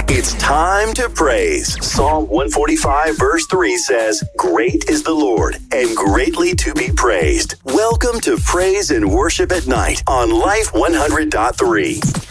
It's time to praise. Psalm 145 verse 3 says, "Great is the Lord, and greatly to be praised." Welcome to Praise and Worship at Night on Life 100.3.